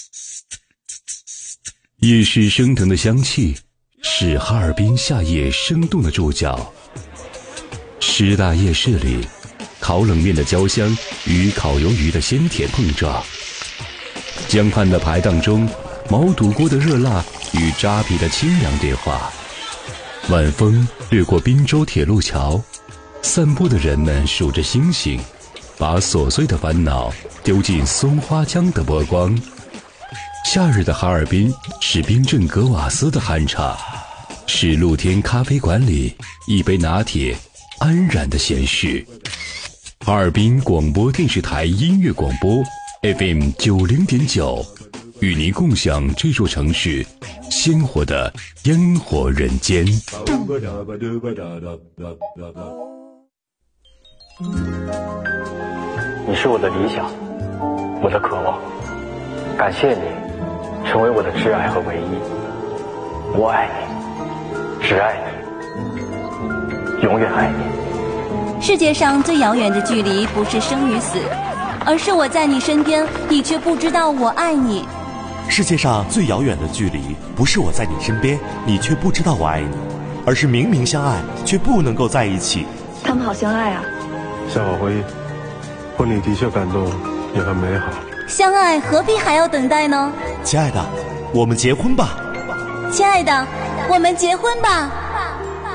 夜市升腾的香气是哈尔滨夏夜生动的注脚。师大夜市里，烤冷面的焦香与烤鱿鱼的鲜甜碰撞，江畔的排档中，毛肚锅的热辣与扎皮的清凉对话。晚风掠过滨州铁路桥，散步的人们数着星星，把琐碎的烦恼丢进松花江的波光。夏日的哈尔滨是冰镇格瓦斯的酣畅，是露天咖啡馆里一杯拿铁安然的闲适。哈尔滨广播电视台音乐广播 FM90.9，与您共享这座城市鲜活的烟火人间。 你是我的理想，我的渴望，感谢你成为我的挚爱和唯一。我爱你，只爱你，永远爱你。 世界上最遥远的距离不是生与死，而是我在你身边，你却不知道我爱你。 世界上最遥远的距离不是我在你身边，你却不知道我爱你，而是明明相爱却不能够在一起。 他们好相爱啊。 夏小辉，婚礼的确感动，也很美好。 相爱何必还要等待呢？ 亲爱的，我们结婚吧。 亲爱的，我们结婚吧。